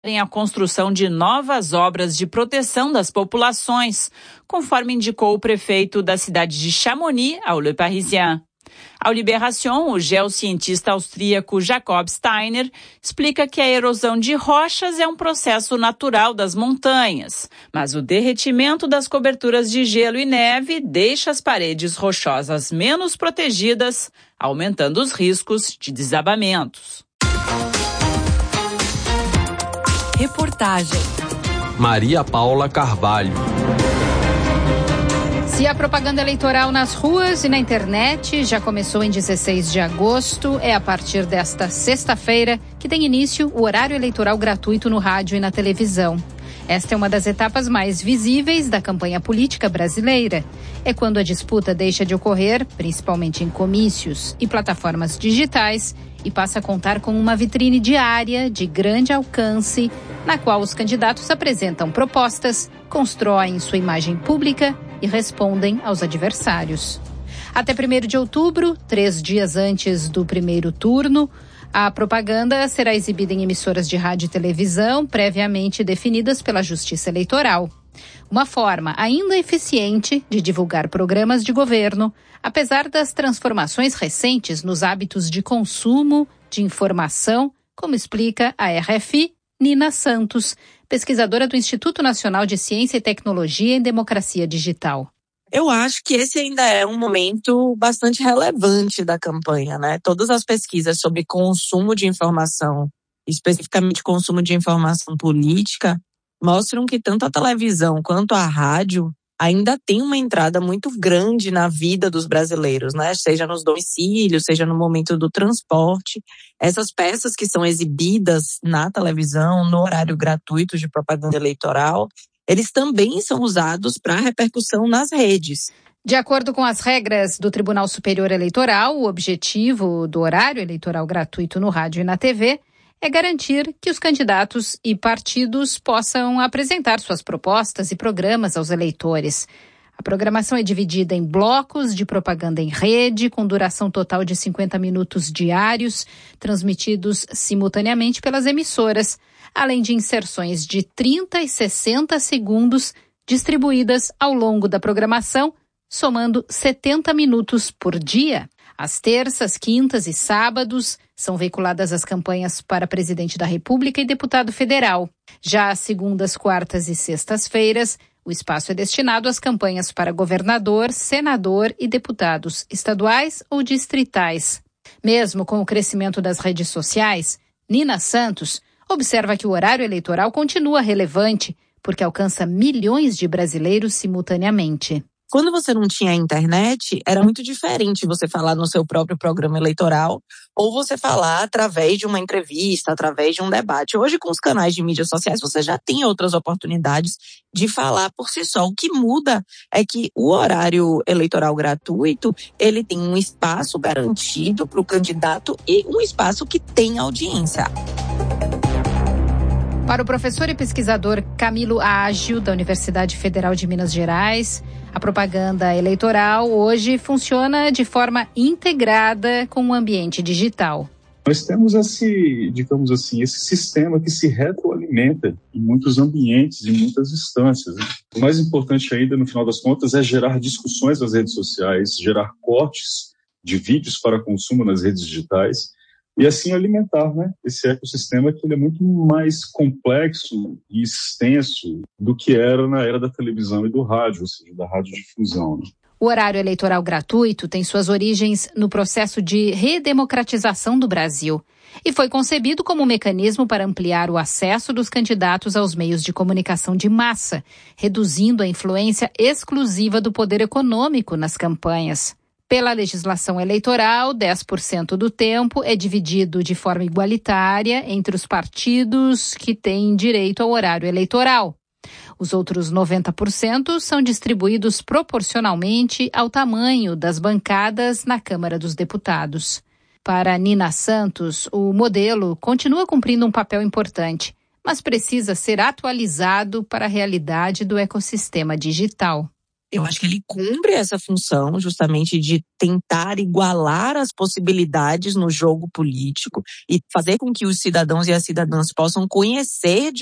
a construção de novas obras de proteção das populações, conforme indicou o prefeito da cidade de Chamonix ao Le Parisien. Ao Libération, o geocientista austríaco Jakob Steiner explica que a erosão de rochas é um processo natural das montanhas, mas o derretimento das coberturas de gelo e neve deixa as paredes rochosas menos protegidas, aumentando os riscos de desabamentos. Reportagem Maria Paula Carvalho. Se a propaganda eleitoral nas ruas e na internet já começou em 16 de agosto, é a partir desta sexta-feira que tem início o horário eleitoral gratuito no rádio e na televisão. Esta é uma das etapas mais visíveis da campanha política brasileira. É quando a disputa deixa de ocorrer, principalmente em comícios e plataformas digitais, e passa a contar com uma vitrine diária de grande alcance, na qual os candidatos apresentam propostas, constroem sua imagem pública e respondem aos adversários. Até 1º de outubro, 3 dias antes do primeiro turno, a propaganda será exibida em emissoras de rádio e televisão previamente definidas pela Justiça Eleitoral. Uma forma ainda eficiente de divulgar programas de governo, apesar das transformações recentes nos hábitos de consumo de informação, como explica a RFI, Nina Santos, pesquisadora do Instituto Nacional de Ciência e Tecnologia em Democracia Digital. Eu acho que esse ainda é um momento bastante relevante da campanha, né? Todas as pesquisas sobre consumo de informação, especificamente consumo de informação política, mostram que tanto a televisão quanto a rádio ainda tem uma entrada muito grande na vida dos brasileiros, né? Seja nos domicílios, seja no momento do transporte. Essas peças que são exibidas na televisão, no horário gratuito de propaganda eleitoral, eles também são usados para repercussão nas redes. De acordo com as regras do Tribunal Superior Eleitoral, o objetivo do horário eleitoral gratuito no rádio e na TV é garantir que os candidatos e partidos possam apresentar suas propostas e programas aos eleitores. A programação é dividida em blocos de propaganda em rede, com duração total de 50 minutos diários, transmitidos simultaneamente pelas emissoras, além de inserções de 30 e 60 segundos distribuídas ao longo da programação, somando 70 minutos por dia. Às terças, quintas e sábados são veiculadas as campanhas para presidente da República e deputado federal. Já às segundas, quartas e sextas-feiras, o espaço é destinado às campanhas para governador, senador e deputados estaduais ou distritais. Mesmo com o crescimento das redes sociais, Nina Santos observa que o horário eleitoral continua relevante porque alcança milhões de brasileiros simultaneamente. Quando você não tinha internet, era muito diferente você falar no seu próprio programa eleitoral ou você falar através de uma entrevista, através de um debate. Hoje, com os canais de mídias sociais, você já tem outras oportunidades de falar por si só. O que muda é que o horário eleitoral gratuito, ele tem um espaço garantido para o candidato e um espaço que tem audiência. Para o professor e pesquisador Camilo Ágio, da Universidade Federal de Minas Gerais, a propaganda eleitoral hoje funciona de forma integrada com o ambiente digital. Nós temos esse sistema que se retroalimenta em muitos ambientes, em muitas instâncias. O mais importante ainda, no final das contas, é gerar discussões nas redes sociais, gerar cortes de vídeos para consumo nas redes digitais, e assim alimentar, né, esse ecossistema que ele é muito mais complexo e extenso do que era na era da televisão e do rádio, ou seja, da radiodifusão. Né? O horário eleitoral gratuito tem suas origens no processo de redemocratização do Brasil e foi concebido como um mecanismo para ampliar o acesso dos candidatos aos meios de comunicação de massa, reduzindo a influência exclusiva do poder econômico nas campanhas. Pela legislação eleitoral, 10% do tempo é dividido de forma igualitária entre os partidos que têm direito ao horário eleitoral. Os outros 90% são distribuídos proporcionalmente ao tamanho das bancadas na Câmara dos Deputados. Para Nina Santos, o modelo continua cumprindo um papel importante, mas precisa ser atualizado para a realidade do ecossistema digital. Eu acho que ele cumpre essa função justamente de tentar igualar as possibilidades no jogo político e fazer com que os cidadãos e as cidadãs possam conhecer